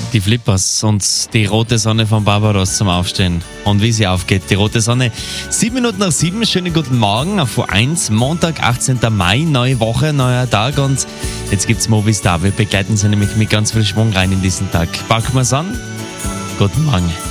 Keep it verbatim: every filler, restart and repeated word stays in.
Die Flippers und die rote Sonne von Barbaros zum Aufstehen. Und wie sie aufgeht, die rote Sonne. Sieben Minuten nach sieben, schönen guten Morgen auf U eins, Montag, achtzehnten Mai, neue Woche, neuer Tag. Und jetzt gibt's Movistar. Wir begleiten sie nämlich mit ganz viel Schwung rein in diesen Tag. Packen wir's an. Guten Morgen.